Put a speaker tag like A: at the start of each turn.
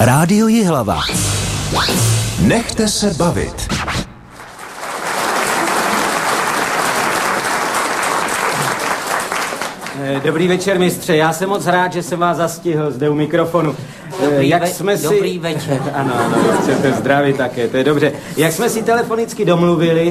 A: Rádio Jihlava. Nechte se bavit.
B: Dobrý večer, mistře. Já jsem moc rád, že jsem vás zastihl zde u mikrofonu.
C: Dobrý večer.
B: Ano, chcete zdravit také, to je dobře. Jak jsme si telefonicky domluvili,